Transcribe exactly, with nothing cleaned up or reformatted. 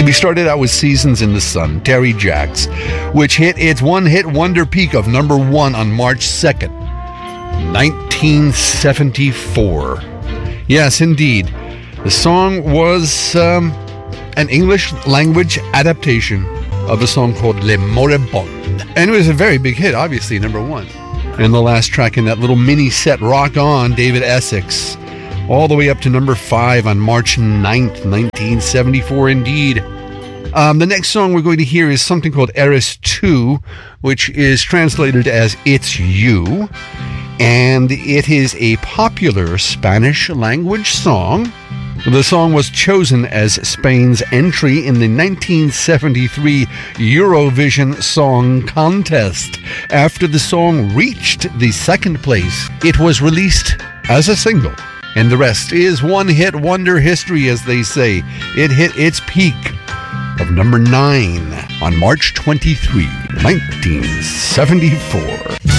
We started out with Seasons in the Sun, Terry Jacks, which hit its one-hit wonder peak of number one on March second, nineteen seventy-four. Yes, indeed. The song was um, an English language adaptation of a song called Le Moribond. And it was a very big hit, obviously, number one. And the last track in that little mini set, Rock On, David Essex, all the way up to number five on March ninth, nineteen seventy-four, indeed. Um, the next song we're going to hear is something called Eres Tu, which is translated as It's You. And it is a popular Spanish language song. The song was chosen as Spain's entry in the nineteen seventy-three Eurovision Song Contest. After the song reached the second place, it was released as a single. And the rest is one-hit wonder history, as they say. It hit its peak of number nine on March twenty-third, nineteen seventy-four.